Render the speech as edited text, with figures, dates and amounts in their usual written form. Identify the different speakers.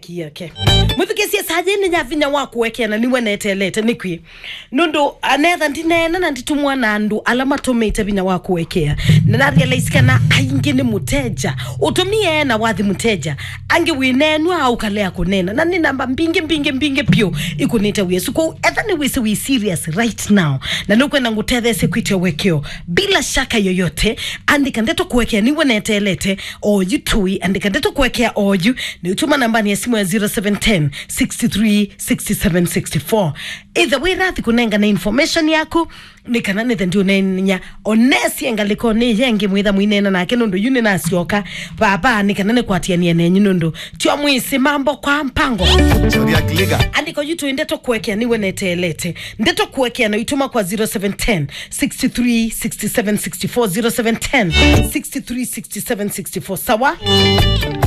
Speaker 1: mike yake muthikisia sajeni nya vinya wa kuwekea na niwe netelete nikwi nundu anetha ndinena na nditumwa na andu alama tomete vinya wa kuwekea na realize kana aingi ni muteja utumie na wathi muteja angi winenwa au kalea kunena na ni namba mbinge pio ikunite wesu ko etha ni we serious right now na nuko na ngutethe sekwitio wekeo bila shaka yoyote andika ndeto kuwekea niwe netelete oju tui andika ndeto kuwekea oju ni utuma nambani ya simu ya 0710 63 67 64 either way rathi kunenga na information yako nikana nethe ndio nenya onesi engaliko ni yengi mwitha mwinena na kenondo yune na sioka baba nikana ne kwatiania nenyu nondo tio mwisi mambo kwa mpango andiko yutu ndeto kuwekea niwe netelete ndeto kuwekea na ituma kwa 0710 63 67 64 0710 63 67 64 sawa